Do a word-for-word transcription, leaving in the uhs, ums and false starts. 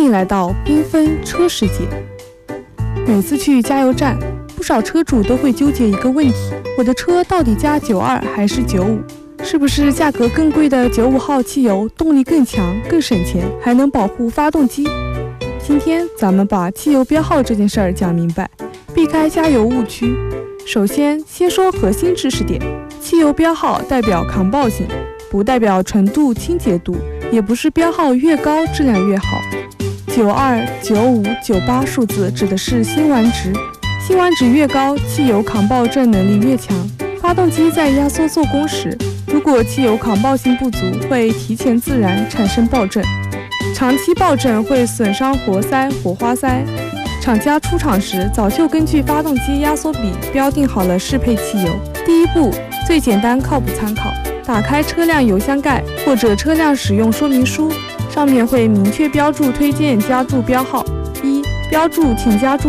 迎来到缤纷车世界。每次去加油站，不少车主都会纠结一个问题：我的车到底加九二还是九五？是不是价格更贵的九五号汽油动力更强、更省钱，还能保护发动机？今天咱们把汽油标号这件事儿讲明白，避开加油误区。首先，先说核心知识点：汽油标号代表抗爆性，不代表纯度、清洁度，也不是标号越高质量越好。九二、九五、九八数字指的是辛烷值，辛烷值越高，汽油抗爆震能力越强。发动机在压缩做工时，如果汽油抗爆性不足，会提前自燃，产生爆震。长期爆震会损伤活塞、火花塞。厂家出厂时早就根据发动机压缩比标定好了适配汽油。第一步，最简单靠谱参考，打开车辆油箱盖或者车辆使用说明书，上面会明确标注推荐加注标号：一、标注请加注